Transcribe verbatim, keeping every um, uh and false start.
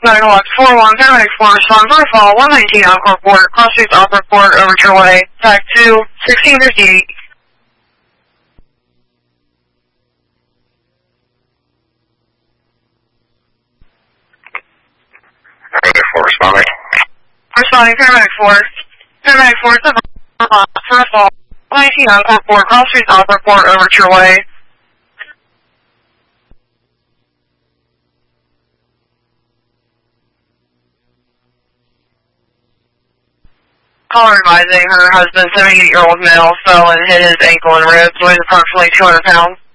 nine one four one, paramedic four, respond by fall, one nineteen Encore Court, cross streets Opera Court, Overture Way, tag two, sixteen fifty-eight. Paramedic four responding. Responding, paramedic four. Paramedic four, it's a first fall, one nineteen Encore Court, cross streets Opera Court, Overture Way. Caller advising her husband, seventy-eight-year-old male, fell and hit his ankle and ribs, weighs approximately two hundred pounds.